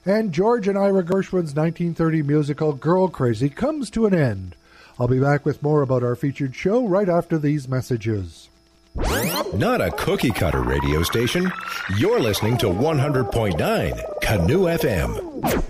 And George and Ira Gershwin's 1930 musical Girl Crazy comes to an end. I'll be back with more about our featured show right after these messages. Not a cookie-cutter radio station. You're listening to 100.9 Canoe FM.